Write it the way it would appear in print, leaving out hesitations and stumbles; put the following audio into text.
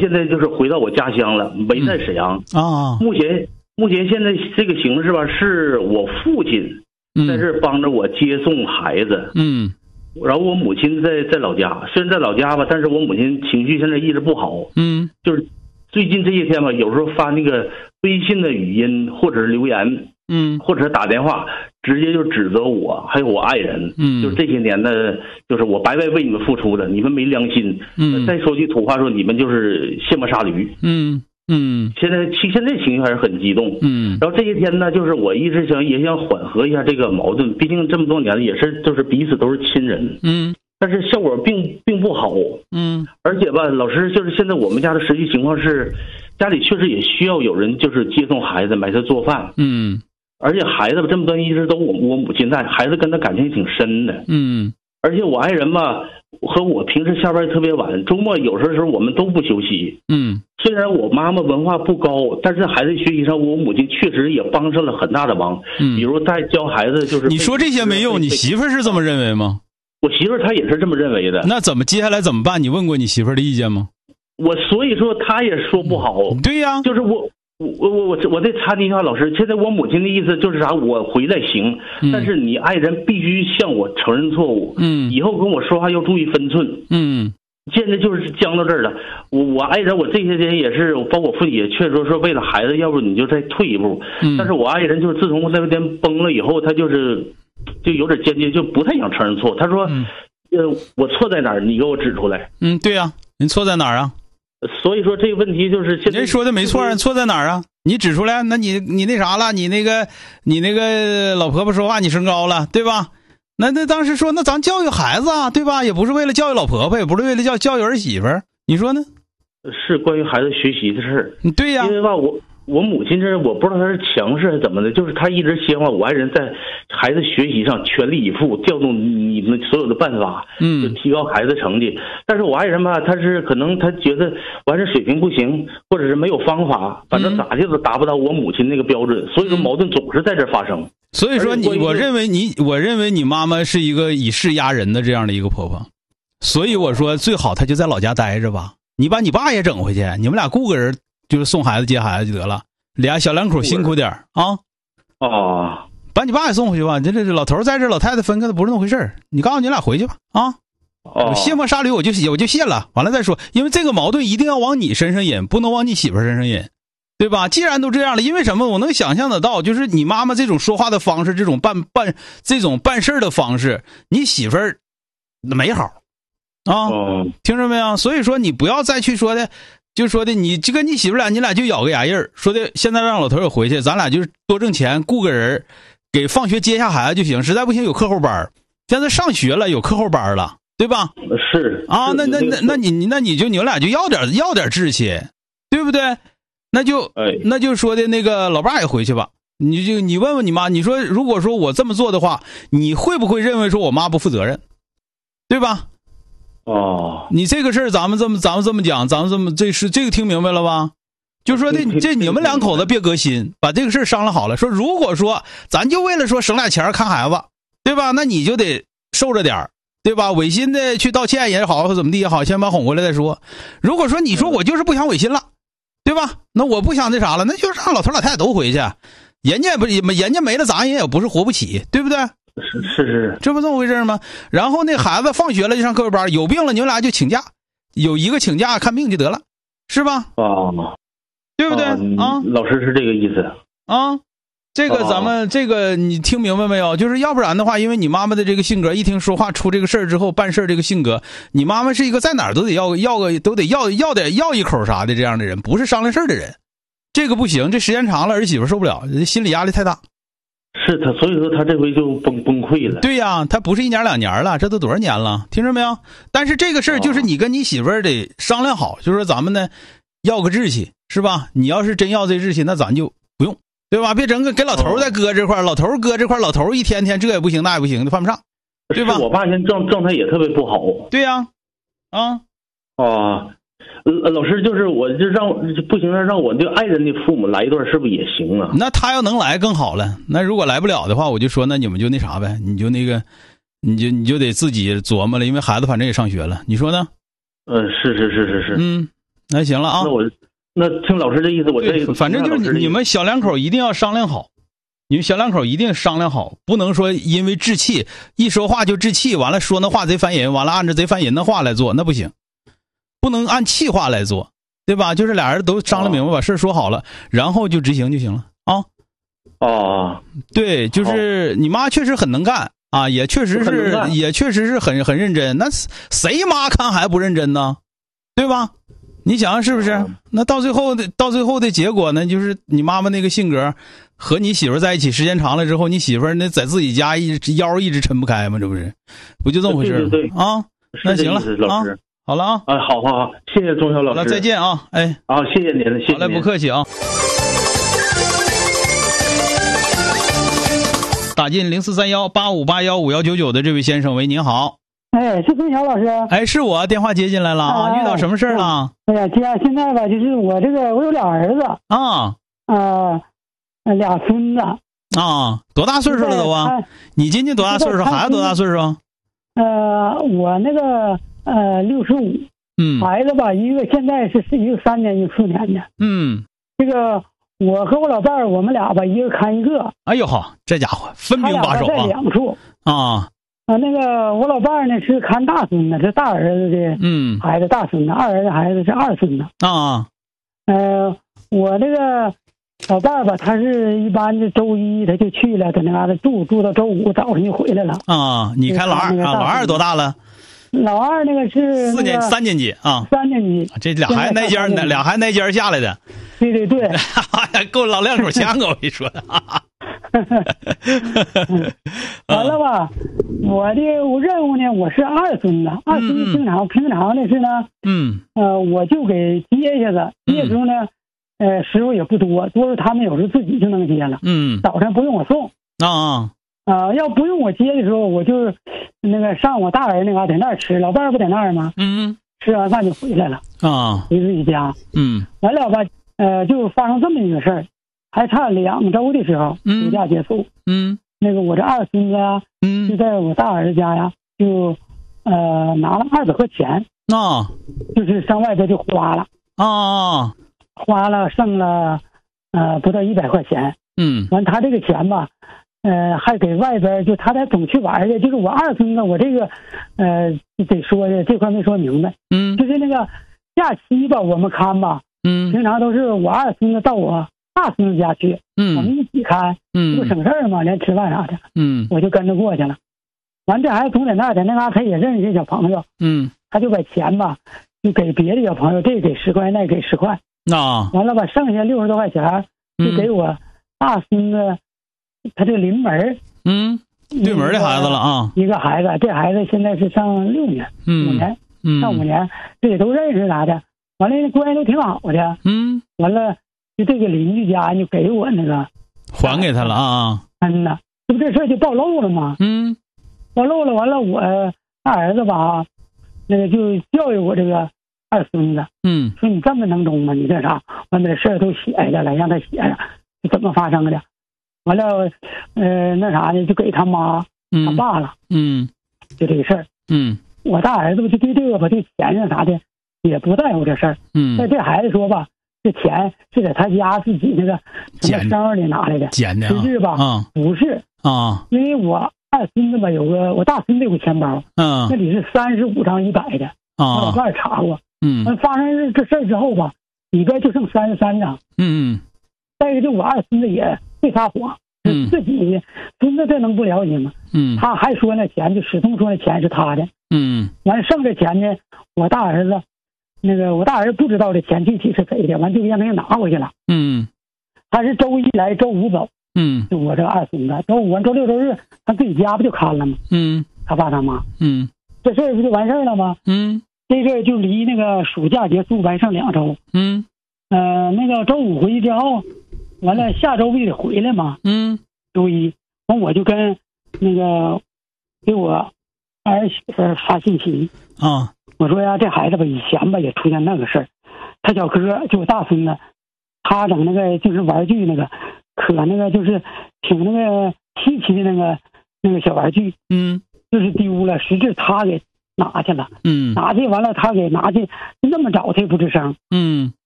现在就是回到我家乡了，没在沈阳啊。 目前现在这个形势吧，是我父亲在这帮着我接送孩子。然后我母亲在老家，虽然在老家吧，但是我母亲情绪现在一直不好。就是最近这些天吧，有时候发那个微信的语音或者是留言，或者是打电话，直接就指责我还有我爱人。就是这些年的，就是我白白为你们付出的，你们没良心。再说句土话说，你们就是卸磨杀驴。现在情绪还是很激动。然后这些天呢，就是我一直也想缓和一下这个矛盾，毕竟这么多年了，也是就是彼此都是亲人。但是效果并不好。而且吧，老师，就是现在我们家的实际情况是，家里确实也需要有人就是接送孩子，买菜做饭。而且孩子这么多年一直都我母亲带，孩子跟他感情挺深的。而且我爱人吧和我平时下班特别晚，周末有时候我们都不休息。虽然我妈妈文化不高，但是孩子学习上我母亲确实也帮上了很大的忙。比如在教孩子，就是你说这些没用，你媳妇儿是这么认为吗？ 我媳妇儿她也是这么认为的。 那接下来怎么办？你问过你媳妇儿的意见吗？ 所以说她也说不好。 对呀， 就是我得插题一下，老师，现在我母亲的意思就是啥？我回来行，但是你爱人必须向我承认错误。以后跟我说话要注意分寸。现在就是僵到这儿了。我爱人，我这些天也是，包括我父亲也劝说为了孩子，要不你就再退一步。但是我爱人就是自从那天崩了以后，他就有点坚决，就不太想承认错。他说，我错在哪儿？你给我指出来。 对呀，你错在哪儿啊？ 所以说这个问题就是现在人说的没错啊，错在哪儿啊？你指出来，那你那啥了？你那个老婆婆说话你升高了，对吧？那当时说，那咱教育孩子啊，对吧？也不是为了教育老婆婆，也不是为了教育儿媳妇儿，你说呢？ 是关于孩子学习的事儿。 对呀， 因为吧，我母亲这我不知道她是强势还是怎么的，就是她一直希望我爱人在孩子学习上全力以赴，调动你们所有的办法，就提高孩子成绩。但是我爱人吧，他是可能他觉得我爱人水平不行，或者是没有方法，反正咋地都达不到我母亲那个标准，所以说矛盾总是在这发生。 所以说我认为你妈妈是一个以势压人的这样的一个婆婆，所以我说最好她就在老家待着吧，你把你爸也整回去，你们俩雇个人就是送孩子接孩子就得了，俩小两口辛苦点啊。把你爸也送回去吧，这老头在这，老太太分开的不是那么回事儿，你告诉你俩回去吧啊。卸磨杀驴我就卸了，完了再说，因为这个矛盾一定要往你身上引，不能往你媳妇身上引，对吧？既然都这样了，因为什么？我能想象得到，就是你妈妈这种说话的方式，这种办事的方式，你媳妇儿没好啊。听着没有？所以说你不要再去说的，就说的你就跟你媳妇俩，你俩就咬个牙印儿，说的现在让老头也回去，咱俩就是多挣钱，雇个人给放学接下孩子就行，实在不行有课后班，现在上学了有课后班了，对吧？ 是啊，那你们俩就要点志气，对不对？那就说的那个老爸也回去吧，你问问你妈，你说如果说我这么做的话，你会不会认为说我妈不负责任，对吧？你这个事儿咱们这么讲，咱们这个听明白了吧？就说的这你们两口子别革新，把这个事儿商量好了。说如果说咱就为了说省俩钱看孩子，对吧？那你就得受着点，对吧？违心的去道歉也好，或怎么地也好，先把哄回来再说。如果说你说我就是不想违心了，对吧？那我不想那啥了，那就让老头老太太都回去，人家没了，咱也不是活不起，对不对？ 是， 这不这么回事吗？然后那孩子放学了就上课外班，有病了你们俩就请假，有一个请假看病就得了，是吧？对不对啊？ 老师是这个意思啊。这个咱们这个你听明白没有？就是要不然的话，因为你妈妈的这个性格，一听说话出这个事儿之后办事儿这个性格，你妈妈是一个在哪儿都得要一口啥的这样的人，不是商量事儿的人。这个不行，这时间长了儿媳妇受不了，心理压力太大。 是他，所以说他这回就崩溃了。 对呀，他不是1年2年了，这都多少年了，听着没有？但是这个事儿就是你跟你媳妇儿得商量好，就是说咱们呢要个志气，是吧？你要是真要这志气，那咱就不用，对吧？别整个给老头再搁这块，老头搁这块，老头一天天这也不行那也不行的，犯不上，对吧？ 我爸现在状态也特别不好。 对呀， 老师，就是我就不行，让我这爱人的父母来一段，是不是也行啊？ 那他要能来更好了。那如果来不了的话，我就说那你们就那啥呗，你就那个，你就得自己琢磨了，因为孩子反正也上学了，你说呢？ 是。 那行了啊。 那听老师的意思，我这反正就是你们小两口一定要商量好，你们小两口一定商量好，不能说因为置气一说话就置气，完了说那话贼烦人，完了按着贼烦人的话来做，那不行，不能按气话来做，对吧？就是俩人都商量明白，把事说好了，然后就执行就行了啊。 哦， 对，就是你妈确实很能干啊，也确实是很认真。那谁妈看孩子不认真呢？对吧？你想是不是？那到最后的结果呢，就是你妈妈那个性格和你媳妇在一起时间长了之后，你媳妇那在自己家腰一直抻不开吗？这不就这么回事吗？ 对啊，那行了啊，好了啊， 好，谢谢钟晓老师， 好了，再见啊，哎， 啊，谢谢您，谢谢您， 好嘞，不客气啊。打进043185815199的这位先生，喂，您好。 哎，是钟晓老师。 哎，是我，电话接进来了啊，遇到什么事了？ 哎呀，现在吧，就是我有俩儿子啊， 俩孙子啊，多大岁数了都啊？你今年多大岁数？孩子多大岁数？ 我那个65，孩子吧，一个现在是一个3年，一个4年的。这个我和我老伴儿，我们俩吧，一个看一个。 哎呦好，这家伙分兵把守啊！ 在2处啊。 那个我老伴儿呢是看大孙子，是大儿子的孩子，大孙子；二儿子孩子是二孙子啊。 我这个老伴儿吧，他是一般的周一他就去了，在那嘎达住到周5早上就回来了啊。 你看老二啊，老二多大了？ 老二那个是 3年级啊 ，3年级。 这俩孩子那家下来的。 对， 够老两口香啊！我跟你说的。 完了吧，我的任务呢，我是二孙子，平常的是呢，我就给接下子，接时候呢，时候也不多数他们有时候自己就能接了，早上不用我送要不用我接的时候，我就那个上我大儿那嘎在那儿吃，老伴儿不在那儿吗？吃完饭就回来了回自己家，完了吧，就发生这么一个事儿。还差2周的时候，暑假结束，那个我这二孙子啊，就在我大儿子家呀，就拿了200块钱就是上外边就花了花了剩了不到100块钱，完他这个钱吧，还给外边就他在总去玩的，就是我二孙子，我这个得说的这块没说明白，就是那个假期吧，我们看吧，平常都是我二孙子到我大孙子家去，我们一起看，不省事儿嘛，连吃饭啥的，我就跟着过去了。完这孩子总在那嘎他也认识小朋友，他就把钱吧就给别的小朋友，这给10块，那给10块，完了把剩下60多块钱就给我大孙子，他这个邻门对门的孩子了啊， 一个孩子，这孩子现在是上6年，5年，上5年，这也都认识啥的，完了关系都挺好的，完了。就这个邻居家就给我那个还给他了啊， 这不这事儿就暴露了吗？暴露了，完了我大儿子吧，那个就教育我这个二孙子，说你这么能中吗？你这啥？完把这事儿都写下来了，让他写上是怎么发生的。完了，那啥呢，就给他妈他爸了，就这个事儿，我大儿子吧就对这个吧，对钱呀啥的也不在乎这事儿，但这孩子说吧。这钱是在他家自己那个什么生日里拿来的， 捡的， 实质吧，不是因为我二孙子吧我大孙子有个钱包，那里是35张100的，我老伴查过，发生这事儿之后吧，里边就剩33张，再一个就我二孙子也会撒谎，自己孙子这能不了解吗？他还说那钱就始终说那钱是他的，完剩这钱呢，我大儿子。那个我大儿子不知道这钱具体是谁的，完就让他拿回去了。他是周一来，周5走。就我这个二孙子，周5完周6周日他自己家不就看了吗？他爸他妈。这事儿不就完事儿了吗？这个就离那个暑假结束完剩2周。那个周5回去之后，完了下周不得回来吗？周一完我就跟那个给我儿媳妇发信息我说呀，这孩子吧，以前吧也出现那个事儿，他小哥就我大孙子，他整那个就是玩具那个，可那个就是挺那个稀奇的那个小玩具，就是丢了，实质他给拿去了。 嗯， 拿去完了，他给拿去那么早他也不吱声。 嗯，